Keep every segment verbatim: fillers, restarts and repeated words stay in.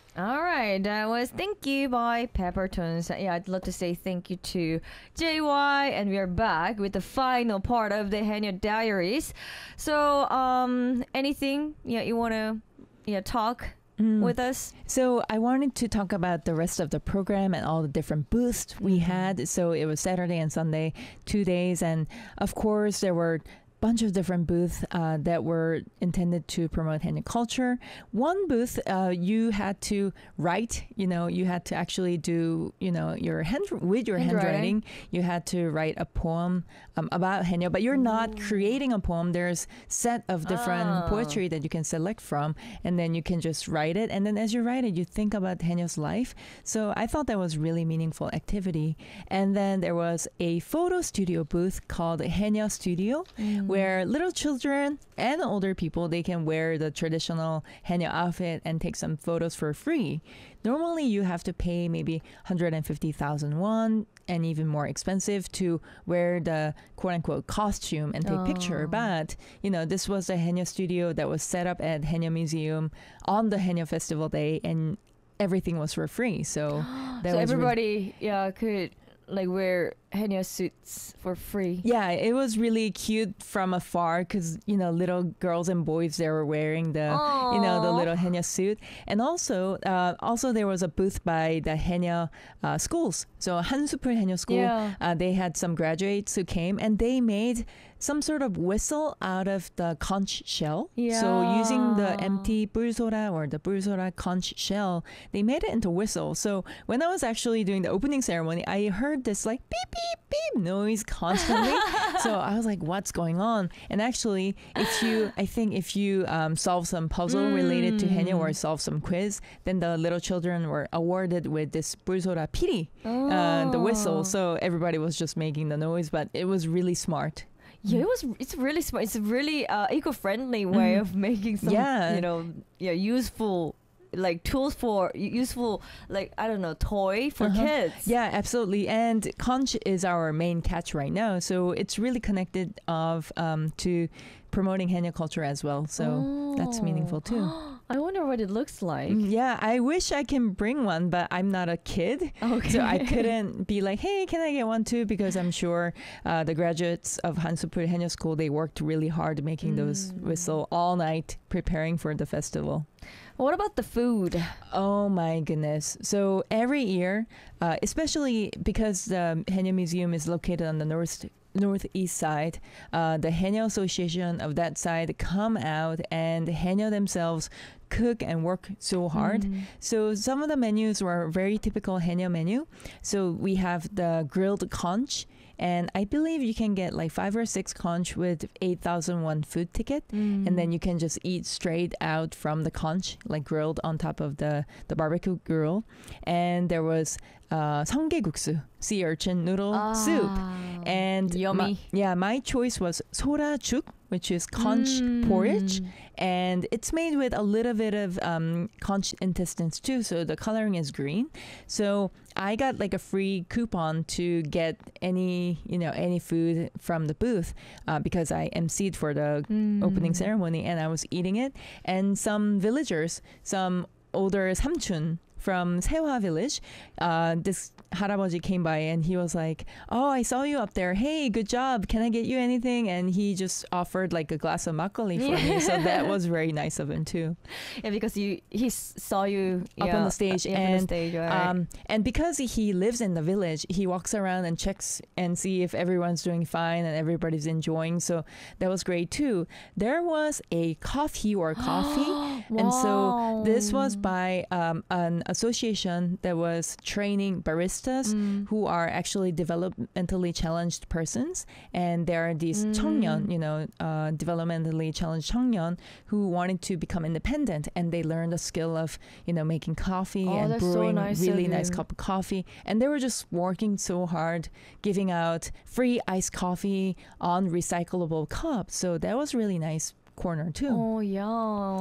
All right, that was Thank You by Peppertones. Yeah, I'd love to say thank you to J Y, and we are back with the final part of the Hanya Diaries. So, um, anything yeah you want to yeah talk Mm. with us? So I wanted to talk about the rest of the program and all the different booths we had. So it was Saturday and Sunday, two days, and of course there were bunch of different booths uh, that were intended to promote Hanja culture. One booth, uh, you had to write, you know, you had to actually do, you know, your hand with your handwriting. handwriting you had to write a poem um, about Hanja, but you're not Ooh. creating a poem. There's set of different oh. poetry that you can select from, and then you can just write it. And then as you write it, you think about Hanja's life. So I thought that was really meaningful activity. And then there was a photo studio booth called Hanja Studio, mm. where little children and older people, they can wear the traditional Hanja outfit and take some photos for free. Normally you have to pay maybe one hundred fifty thousand won and even more expensive to wear the quote unquote costume and take oh. picture. But, you know, this was a Hanja studio that was set up at Hanja Museum on the Hanja Festival Day, and everything was for free. So, that so was everybody re- yeah could like wear Hanja suits for free. Yeah, it was really cute from afar because, you know, little girls and boys, they were wearing the, Aww. you know, the little Hanja suit. And also, uh, also there was a booth by the Hanja uh, schools. So Hansupul Hanja School, yeah. uh, they had some graduates who came and they made some sort of whistle out of the conch shell. Yeah. So using the empty bulsora or the bulsora conch shell, they made it into whistle. So when I was actually doing the opening ceremony, I heard this like beep, beep, beep noise constantly. So I was like, what's going on? And actually, if you, I think if you um, solve some puzzle mm. related to Hanja or solve some quiz, then the little children were awarded with this bulsora piri, oh. uh, the whistle. So everybody was just making the noise, but it was really smart. Yeah, it was. It's really smart. It's a really uh, eco-friendly way mm. of making some, yeah. you know, yeah, useful, like tools for useful, like I don't know, toy for uh-huh. kids. Yeah, absolutely. And conch is our main catch right now, so it's really connected of um to promoting Hanja culture as well. So oh. that's meaningful too. I wonder what it looks like. Yeah, I wish I can bring one, but I'm not a kid. Okay. So I couldn't be like, hey, can I get one too? Because I'm sure uh, the graduates of Hansupul Hanja School, they worked really hard making mm. those whistle all night preparing for the festival. What about the food? Oh my goodness. So every year, uh, especially because the Hanja Museum is located on the north northeast side, uh, the Hanja Association of that side come out and Hanja themselves cook and work so hard. Mm. So some of the menus were very typical Hanja menu. So we have the grilled conch, and I believe you can get like five or six conch with eight thousand won food ticket. Mm. And then you can just eat straight out from the conch, like grilled on top of the, the barbecue grill. And there was uh, 성게국수, sea urchin noodle ah, soup. And yummy. My, yeah, my choice was 소라죽, which is conch mm. porridge. And it's made with a little bit of um, conch intestines too. So the coloring is green. So I got like a free coupon to get any, you know, any food from the booth uh, because I emceed for the mm. opening ceremony and I was eating it. And some villagers, some older 삼촌 from Sewa village, uh, this 할아버지 came by and he was like, oh, I saw you up there. Hey, good job. Can I get you anything? And he just offered like a glass of makgeolli for me. So that was very nice of him too. Yeah, because you he saw you up yeah, on the stage. Up and, on the stage, right. um, and because he lives in the village, he walks around and checks and see if everyone's doing fine and everybody's enjoying. So that was great too. There was a coffee or coffee. Wow. And so this was by um, an association that was training baristas mm. who are actually developmentally challenged persons, and there are these mm. 청년, you know, uh, developmentally challenged 청년 who wanted to become independent, and they learned the skill of, you know, making coffee oh, and brewing so nice really nice cup of coffee, and they were just working so hard, giving out free iced coffee on recyclable cups. So that was really nice corner too. Oh yeah.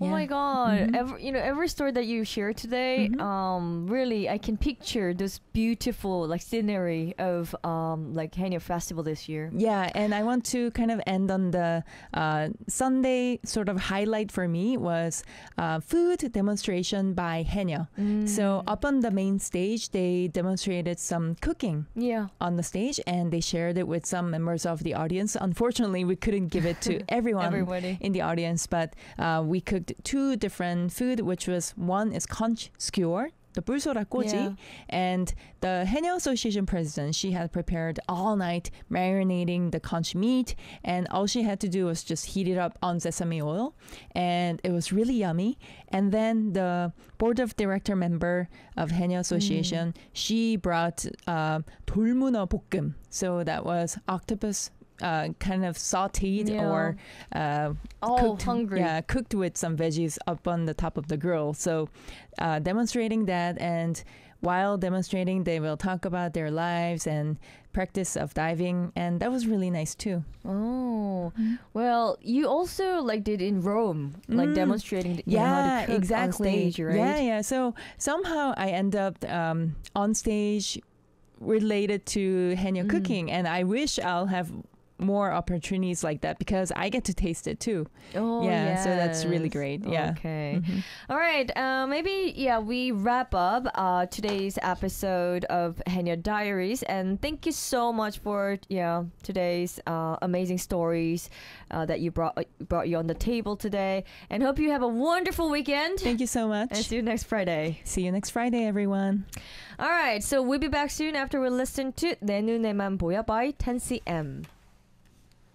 Oh my Yeah. god! Mhm. Every, you know, every story that you shared today, Mhm. um, really, I can picture this beautiful like scenery of um like Haenyeo Festival this year. Yeah, and I want to kind of end on the uh, Sunday sort of highlight for me was uh, food demonstration by Haenyeo. So Mm. up on the main stage, they demonstrated some cooking Yeah. on the stage, and they shared it with some members of the audience. Unfortunately, we couldn't give it to everyone Everybody. in the audience, but uh, we cooked two different food, which was one is conch skewer, the 불소라 꼬지, Yeah. and the Haenyeo Association president, she had prepared all night marinating the conch meat, and all she had to do was just heat it up on sesame oil, and it was really yummy. And then the board of director member of Haenyeo Association, she brought uh, 돌문어 볶음, so that was octopus uh, kind of sauteed Yeah. or uh, Oh, cooked, hungry. yeah, cooked with some veggies up on the top of the grill. So, uh, demonstrating that, and while demonstrating, they will talk about their lives and practice of diving, and that was really nice too. Oh, well, you also like did in Rome, like Mm. demonstrating you know, how Yeah, to cook exactly. on stage, right? Yeah, yeah. So somehow I end up um, on stage related to Haenyeo Mm. cooking, and I wish I'll have more opportunities like that because I get to taste it too. Oh, Yeah, so that's really yes. great. Yeah. Okay. Mhm. All right. Uh, maybe yeah. We wrap up uh, today's episode of Haenyeo Diaries, and thank you so much for yeah today's uh, amazing stories uh, that you brought brought you on the table today. And hope you have a wonderful weekend. Thank you so much. And see you next Friday. See you next Friday, everyone. All right. So we'll be back soon after we listen to 내 눈에만 보여 by ten C M.